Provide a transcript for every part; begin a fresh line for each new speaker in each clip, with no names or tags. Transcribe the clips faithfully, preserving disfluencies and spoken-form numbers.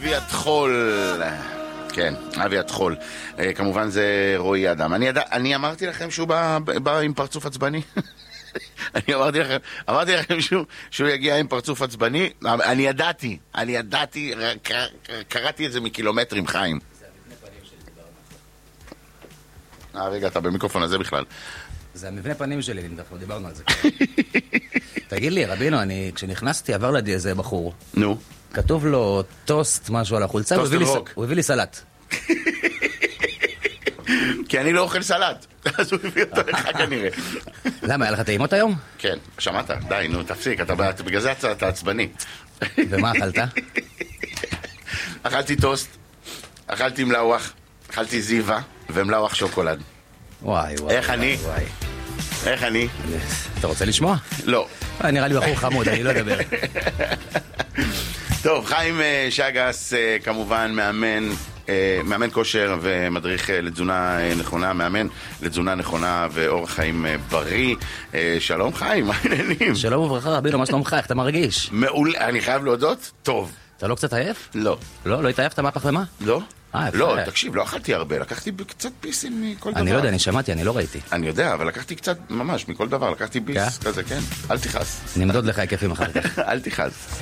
אבי התחול. כן, אבי התחול. כמובן זה רועי אדם. אני, ידע, אני אמרתי לכם שהוא בא, בא עם פרצוף עצבני. אני אמרתי לכם, אמרתי לכם שהוא, שהוא יגיע עם פרצוף עצבני. אני ידעתי, אני ידעתי, קראתי את זה מקילומטרים, חיים. אה, רגע, אתה במיקרופון הזה בכלל.
זה המבנה פנים שלי, אנחנו דיברנו על זה. תגיד לי, רבינו, אני, כשנכנסתי, עבר לידי איזה בחור.
נו.
כתוב לו טוסט, משהו על החולצה, הוא הביא לי סלט.
כי אני לא אוכל סלט, אז הוא הביא אותו לך כנראה.
למה, היה לך טעימות היום?
כן, שמעת, די, נו, תפסיק, בגלל זה אתה עצבני.
ומה אכלת?
אכלתי טוסט, אכלתי מלאוח, אכלתי זיווה ומלאוח שוקולד.
וואי וואי.
איך אני? איך אני?
אתה רוצה לשמוע?
לא.
נראה לי בחור חמוד, אני לא אדבר.
טוב, חיים שגס, כמובן מאמן, מאמן כושר ומדריך לתזונה נכונה, מאמן לתזונה נכונה ואורח חיים בריא. שלום חיים, מה העניינים?
שלום וברכה רבינו, מה שלומך? איך אתה מרגיש?
מעולה, אני חייב להודות, טוב.
אתה לא קצת עייף?
לא.
לא? לא התעייפת מהפחמימה?
לא.
אה,
לא, תקשיב, לא אכלתי הרבה, לקחתי קצת פיסים מכל דבר.
אני לא יודע, אני שמעתי, אני לא ראיתי.
אני יודע, אבל לקחתי קצת ממש מכל דבר, לקחתי ביס כזה, כן. אל תיחס.
נמדוד לך היקפים אחר כך.
אל תיחס.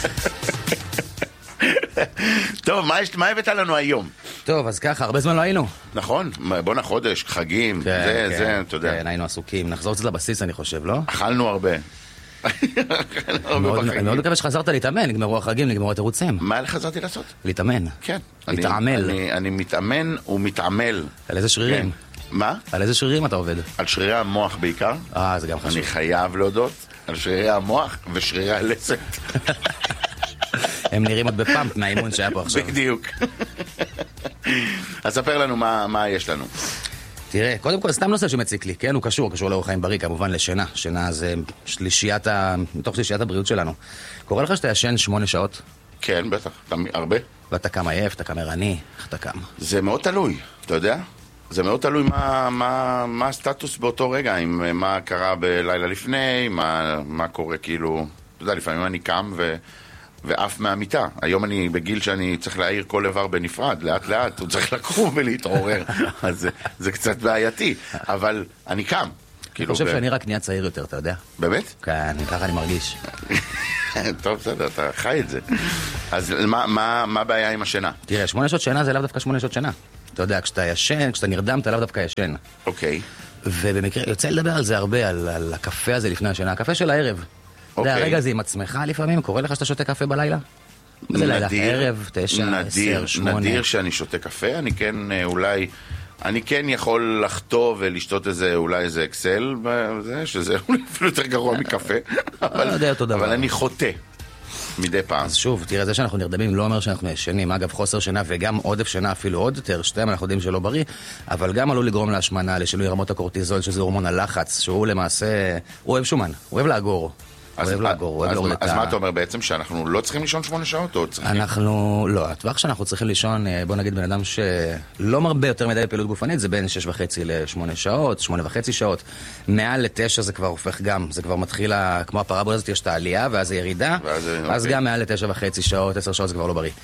טוב, מה הבאת לנו היום?
טוב, אז ככה, הרבה זמן לא היינו.
נכון, בוא נחודש, חגים, זה, זה, אתה יודע.
כן, היינו עסוקים, נחזור קצת לבסיס, אני חושב, לא?
אכלנו הרבה.
אני מאוד מקווה שחזרת להתאמן, נגמרו החגים, נגמרו התירוצים.
מה חזרתי לעשות?
להתאמן.
כן.
להתעמל.
אני מתאמן ומתעמל.
על איזה שרירים?
מה?
על איזה שרירים אתה עובד?
על שרירי המוח בעיקר.
אה, זה גם חשוב.
אני חייב להודות על שרירי המוח ושרירי הלסת.
הם נראים עוד בפאמפ מהאימון שהיה פה עכשיו.
בדיוק. אז ספר לנו מה יש לנו.
תראה, קודם כל, סתם נושא שמציק לי, כן? הוא קשור, קשור לאורח חיים בריא, כמובן לשינה. שינה זה שלישיית ה... מתוך שלישיית הבריאות שלנו. קורא לך שאתה ישן שמונה שעות?
כן, בטח, הרבה.
ואתה קם עייף, אתה קם ערני, איך אתה קם?
זה מאוד תלוי, אתה יודע? זה מאוד תלוי מה, מה, מה הסטטוס באותו רגע, עם מה קרה בלילה לפני, מה, מה קורה כאילו... אתה יודע, לפעמים אני קם ו... ואף מהמיטה. היום אני בגיל שאני צריך להעיר כל איבר בנפרד, לאט לאט, הוא צריך לקום ולהתעורר. אז זה, זה קצת בעייתי, אבל אני קם.
אני חושב שאני רק נהיה צעיר יותר, אתה יודע?
באמת?
כן, ככה אני מרגיש.
טוב, בסדר, אתה חי את זה. אז מה, מה, מה הבעיה עם השינה?
תראה, שמונה שעות שינה זה לאו דווקא שמונה שעות שינה. אתה יודע, כשאתה ישן, כשאתה נרדם, אתה לאו דווקא ישן.
אוקיי.
ובמקרה, יוצא לדבר על זה הרבה, על, על הקפה הזה לפני השינה, הקפה של הערב.
אוקיי.
זה הרגע הזה עם עצמך לפעמים, קורא לך שאתה שותה קפה בלילה? זה לילה, ערב, תשע, עשר, שמונה.
נדיר שאני שותה קפה, אני כן אולי, אני כן יכול לחטוא ולשתות איזה, אולי איזה אקסל, שזה אפילו יותר גרוע מקפה, אבל אני חוטא מדי פעם.
אז שוב, תראה, זה שאנחנו נרדמים לא אומר שאנחנו ישנים, אגב חוסר שינה וגם עודף שינה אפילו עוד יותר, שתיים אנחנו יודעים שלא בריא, אבל גם עלול לגרום להשמנה, לשינוי רמות הקורטיזול, שזה הורמון הלחץ, שהוא למעשה, הוא אוהב שומן, הוא אוהב לאגור.
אז, אז, אז מה אתה אומר בעצם? שאנחנו לא צריכים לישון שמונה שעות? או צריכים?
אנחנו, לא, הטווח שאנחנו צריכים לישון, בוא נגיד בן אדם שלא מרבה יותר מדי פעילות גופנית, זה בין שש וחצי לשמונה שעות, שמונה וחצי שעות. מעל לתשע זה כבר הופך גם, זה כבר מתחיל, כמו הפרבולה הזאת, יש את העלייה ואז הירידה, ואז, אז אוקיי. גם מעל לתשע וחצי שעות, עשר שעות זה כבר לא בריא.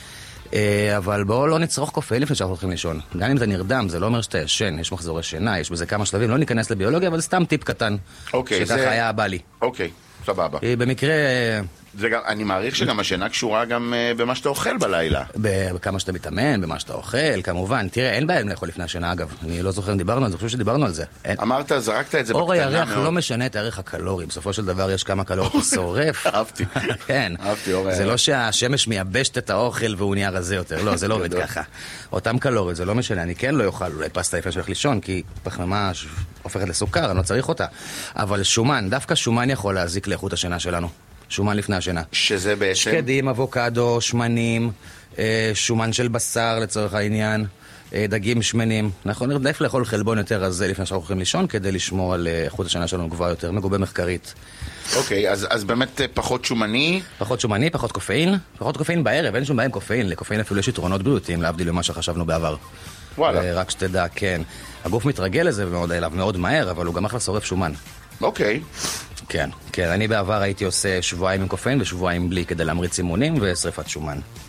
אבל בואו לא נצרוך קופאין לפני שאנחנו הולכים לישון. גם אם אתה נרדם, זה לא אומר שאתה ישן, יש מחזורי שינה, יש בזה כמה שלבים, לא ניכנס לביולוגיה, אבל זה סתם טיפ קטן,
אוקיי,
שככה
זה...
היה בא לי.
אוקיי. סבבה.
במקרה...
זה גם, אני מעריך שגם השינה קשורה גם uh, במה שאתה אוכל בלילה.
בכמה שאתה מתאמן, במה שאתה אוכל, כמובן. תראה, אין בעיה לאכול לפני השינה, אגב. אני לא זוכר אם דיברנו על זה, אני חושב שדיברנו על זה.
אמרת, זרקת את זה
אור הירח לא משנה את הערך הקלורי. בסופו של דבר יש כמה קלוריות לשורף.
אהבתי.
כן.
אהבתי, אור הירח.
זה לא שהשמש מייבשת את האוכל והוא נהיה רזה יותר. לא, זה לא עובד ככה. אותם קלוריות, זה לא משנה. אני כן לא אוכל אולי פסטה לפני שהולך לישון, כי פחמימה הופכת לסוכר, אני לא צריך אותה. אבל שומן, דווקא שומן יכול להזיק לאיכות השינה שלנו. שומן לפני השינה.
שזה בעצם?
שקדים, אבוקדו, שמנים, שומן של בשר לצורך העניין, דגים שמנים. אנחנו נרדף לאכול חלבון יותר רזה לפני שאנחנו הולכים לישון, כדי לשמור על איכות השינה שלנו גבוהה יותר, מגובה מחקרית.
אוקיי, אז, אז באמת פחות שומני?
פחות שומני, פחות קופאין. פחות קופאין בערב, אין שום בעיה עם קופאין. לקופאין אפילו יש יתרונות בריאותיים, להבדיל ממה שחשבנו בעבר.
וואלה.
רק שתדע, כן. הגוף מתרגל לזה מאוד, אליו מאוד מהר, אבל הוא גם אחלה שורף שומן.
אוקיי.
כן, כן. אני בעבר הייתי עושה שבועיים עם קופאין ושבועיים בלי, כדי להמריץ אימונים ושריפת שומן.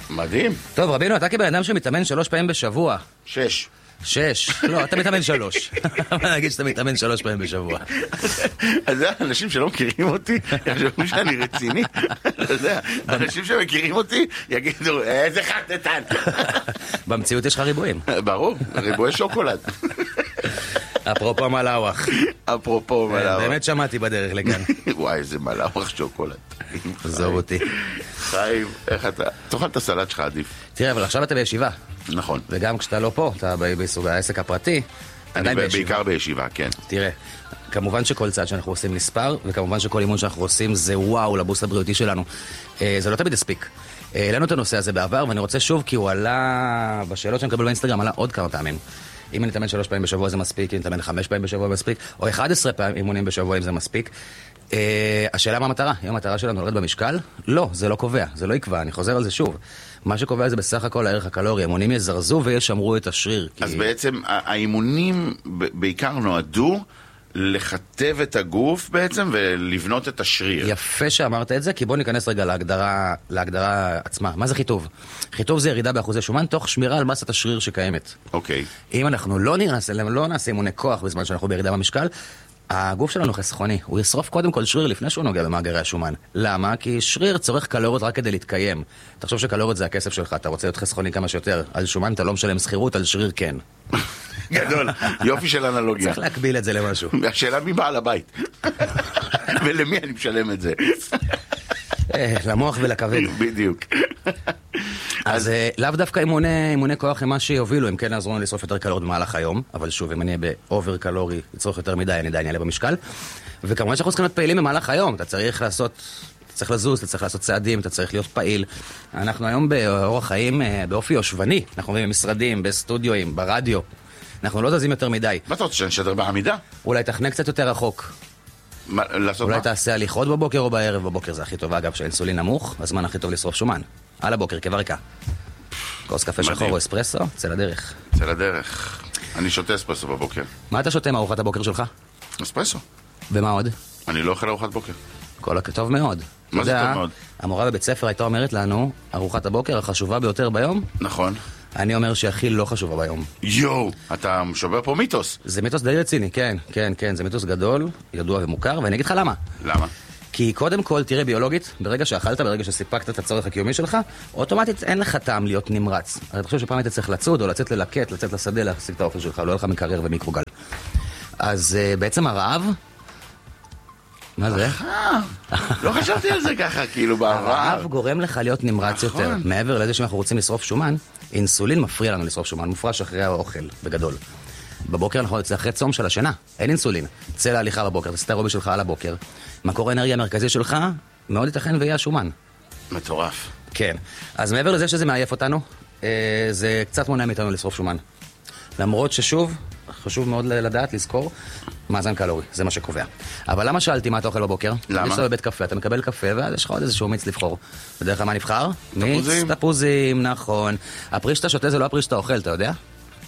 מדהים.
טוב, רבינו, אתה כבן אדם שמתאמן שלוש פעמים בשבוע.
שש.
שש. לא, אתה מתאמן שלוש. אני אגיד שאתה מתאמן שלוש פעמים בשבוע.
אז זה אנשים שלא מכירים אותי, יחשבו שאני רציני. אתה יודע, אנשים שמכירים אותי יגידו, איזה חטטן.
במציאות יש לך ריבועים.
ברור, ריבועי שוקולד.
אפרופו מלאווח.
אפרופו מלאווח.
באמת שמעתי בדרך לכאן.
וואי, איזה מלאווח שוקולד.
עזוב אותי.
חיים, איך אתה... תאכל את הסלט שלך עדיף.
תראה, אבל עכשיו אתה בישיבה.
נכון.
וגם כשאתה לא פה, אתה בסוג העסק הפרטי,
אני בעיקר בישיבה, כן.
תראה, כמובן שכל צעד שאנחנו עושים נספר, וכמובן שכל אימון שאנחנו עושים זה וואו לבוסט הבריאותי שלנו. זה לא תמיד הספיק. העלינו את הנושא הזה בעבר, ואני רוצה שוב, כי הוא עלה בשאלות שאני מקבל באינסטגרם, עלה עוד כמה פעמים. אם אני אתאמן שלוש פעמים בשבוע זה מספיק, אם אני אתאמן חמש פעמים בשבוע זה מספיק, או אחד עשרה פעמים אימונים בשבוע אם זה מספיק. Uh, השאלה מה המטרה? אם המטרה שלנו לרדת במשקל? לא, זה לא קובע, זה לא יקבע, אני חוזר על זה שוב. מה שקובע זה בסך הכל הערך הקלורי, האימונים יזרזו וישמרו את השריר.
אז
כי...
בעצם האימונים בעיקר נועדו לכתב את הגוף בעצם ולבנות את השריר.
יפה שאמרת את זה, כי בוא ניכנס רגע להגדרה, להגדרה עצמה. מה זה חיטוב? חיטוב זה ירידה באחוזי שומן תוך שמירה על מסת השריר שקיימת.
אוקיי.
אם אנחנו לא נעשה, לא נעשה אימוני כוח בזמן שאנחנו בירידה במשקל, הגוף שלנו חסכוני, הוא ישרוף קודם כל שריר לפני שהוא נוגע במאגרי השומן. למה? כי שריר צורך קלוריות רק כדי להתקיים. תחשוב שקלוריות זה הכסף שלך, אתה רוצה להיות חסכוני כמה שיותר. על שומן אתה לא משלם שכירות, על שריר כן.
גדול, יופי של אנלוגיה.
צריך להקביל את זה למשהו.
השאלה מי בעל הבית. ולמי אני משלם את זה?
למוח ולכבד.
בדיוק.
אז לאו דווקא אימוני כוח הם מה שיובילו, הם כן יעזרו לנו לשרוף יותר קלוריות במהלך היום, אבל שוב, אם אני אהיה באובר קלורי, לצרוך יותר מדי, אני עדיין אעלה במשקל. וכמובן שאנחנו צריכים להיות פעילים במהלך היום, אתה צריך לעשות, אתה צריך לזוז, אתה צריך לעשות צעדים, אתה צריך להיות פעיל. אנחנו היום באורח חיים, באופי יושבני, אנחנו עובדים במשרדים, בסטודיואים, ברדיו. אנחנו לא זזים יותר מדי.
מה אתה רוצה, שאני אשדר בעמידה?
אולי תכנה קצת יותר רחוק.
מה, לעשות
אולי
מה?
תעשה הליכות בבוקר או בערב. בבוקר זה הכי טוב, אגב, שהאינסולין נמוך, הזמן הכי טוב לשרוף שומן. על הבוקר, כברקה. כוס קפה שחור או אספרסו, צא לדרך.
צא לדרך. אני שותה אספרסו בבוקר.
מה אתה שותה מארוחת הבוקר שלך?
אספרסו.
ומה עוד?
אני לא אוכל ארוחת בוקר.
כל טוב מאוד.
מה זה טוב מאוד?
המורה בבית ספר הייתה אומרת לנו, ארוחת הבוקר החשובה ביותר ביום.
נכון.
אני אומר שהכי לא חשובה ביום.
יואו, אתה שובר פה מיתוס.
זה מיתוס די רציני, כן, כן, כן, זה מיתוס גדול, ידוע ומוכר, ואני אגיד לך למה.
למה?
כי קודם כל, תראה ביולוגית, ברגע שאכלת, ברגע שסיפקת את הצורך הקיומי שלך, אוטומטית אין לך טעם להיות נמרץ. אתה חושב שפעם היית צריך לצוד או לצאת ללקט, לצאת לשדה, להשיג את האוכל שלך, לא יהיה לך מקרר ומיקרוגל. אז uh, בעצם הרעב... מה זה?
לא חשבתי על זה ככה, כאילו ברעב.
הרעב גורם לך להיות נמרץ יותר. מעבר לזה שאנחנו רוצים לשרוף שומן, אינסולין מפריע לנו לשרוף שומן, מופרש אחרי האוכל, בגדול. בבוקר אנחנו יוצא אחרי צום של השינה, אין אינסולין. צא להליכה בבוקר, תעשה את האירובי שלך על הבוקר. מקור האנרגיה המרכזי שלך, מאוד ייתכן ויהיה השומן.
מטורף.
כן. אז מעבר לזה שזה מעייף אותנו, זה קצת מונע מאיתנו לשרוף שומן. למרות ששוב, חשוב מאוד לדעת, לזכור, מאזן קלורי, זה מה שקובע. אבל למה שאלתי מה אתה אוכל בבוקר?
למה?
יש לך בבית קפה, אתה מקבל קפה, ואז יש לך עוד איזשהו מיץ לבחור. בדרך כלל מה נבחר?
תפוזים.
מיץ, תפוזים, נכון. הפרי שאתה שותה זה לא הפרי שאתה אוכל, אתה יודע?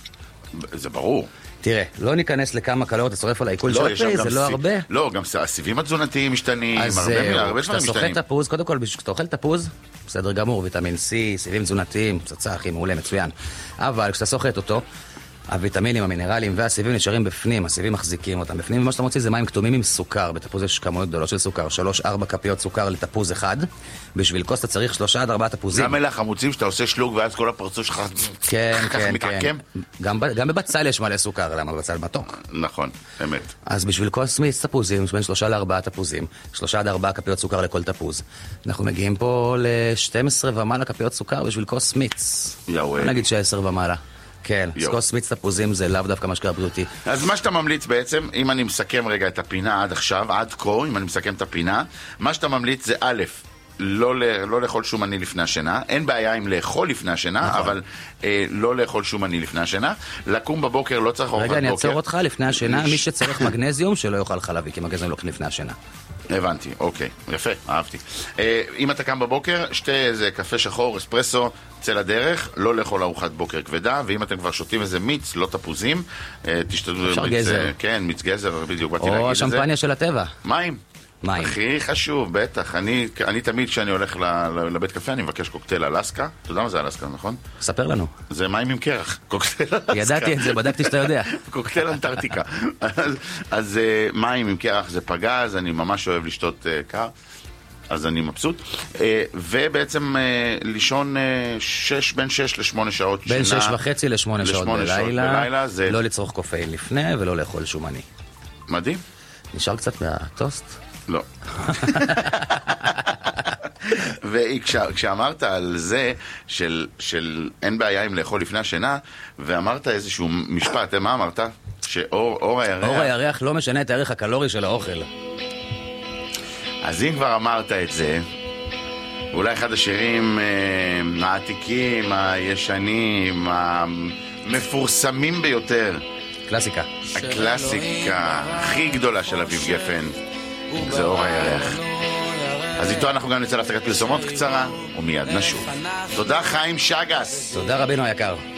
זה ברור.
תראה, לא ניכנס לכמה קלוריות אתה שורף על העיכול של הפרי, זה לא הרבה.
לא, גם הסיבים התזונתיים משתנים,
אז כשאתה סוחט תפוז, קודם כל, כשאתה אוכל תפוז, בסדר גמור, ויטמין C, סיבים תזונתיים, פצצה, הכי מעולה, מצוין. אבל כשאתה סוחט אותו, הוויטמינים, המינרלים והסיבים נשארים בפנים, הסיבים מחזיקים אותם בפנים, ומה שאתה מוציא זה מים כתומים עם סוכר. בתפוז יש כמויות גדולות של סוכר, שלוש ארבע כפיות סוכר לתפוז אחד. בשביל כוס אתה צריך שלושה עד ארבעה תפוזים.
גם אלה חמוצים שאתה עושה שלוג ואז כל הפרצוף שלך
כן, כן, כן. גם, גם בבצל יש מלא סוכר, למה בבצל מתוק?
נכון, אמת.
אז בשביל כוס מיץ תפוזים, בין שלושה לארבעה תפוזים, שלושה עד ארבעה כפיות סוכר לכל תפוז. אנחנו מגיעים פה ל-שתים עשרה ומעלה כפיות סוכר בשביל כוס מיץ.
יאו,
נגיד ש-עשר ומעלה. כן, אז כוס מיץ תפוזים זה לאו דווקא משקה בריאותי.
אז מה שאתה ממליץ בעצם, אם אני מסכם רגע את הפינה עד עכשיו, עד כה, אם אני מסכם את הפינה, מה שאתה ממליץ זה א', לא, לא לאכול שומני לפני השינה, אין בעיה עם לאכול לפני השינה, נכון. אבל אה, לא לאכול שומני לפני השינה, לקום בבוקר לא צריך ארוחת בוקר.
רגע, אני אעצור אותך לפני השינה, מי שצריך מגנזיום שלא יאכל חלבי, כי מגנזיום לוקחים לפני השינה.
הבנתי, אוקיי, יפה, אהבתי. אה, אם אתה קם בבוקר, שתה איזה קפה שחור, אספרסו, צא לדרך, לא לאכול ארוחת בוקר כבדה, ואם אתם כבר שותים איזה מיץ, לא תפוזים, אה, תשתדלו...
אפשר
מיץ,
גזר.
אה, כן, מיץ גזר, בדיוק, באתי להגיד
או
את זה.
השמפניה של הטבע.
מים.
מים.
הכי חשוב, בטח. אני, אני תמיד כשאני הולך לבית קפה, אני מבקש קוקטייל אלסקה. אתה יודע מה זה אלסקה, נכון?
ספר לנו.
זה מים עם קרח, קוקטייל אלסקה.
ידעתי את זה, בדקתי שאתה יודע.
קוקטייל אנטארקטיקה. אז, אז מים עם קרח זה פגז, אני ממש אוהב לשתות קר. אז אני מבסוט. ובעצם לישון שש, בין שש לשמונה שעות שינה.
בין שש וחצי לשמונה שעות בלילה. לא לצרוך קופאין לפני ולא לאכול שומני.
מדהים.
נשאר קצת מהטוסט?
לא. וכשאמרת על זה של, של אין בעיה עם לאכול לפני השינה, ואמרת איזשהו משפט, מה אמרת? שאור הירח...
אור הירח לא משנה את הערך הקלורי של האוכל.
אז אם כבר אמרת את זה, אולי אחד השירים אה, העתיקים, הישנים, המפורסמים ביותר.
קלאסיקה.
הקלאסיקה הכי גדולה של אביב גפן, זה אור הירח. אז איתו אנחנו גם נצא להפסקת פרסומות קצרה, ומיד נשוב. תודה חיים שגס.
תודה רבינו היקר.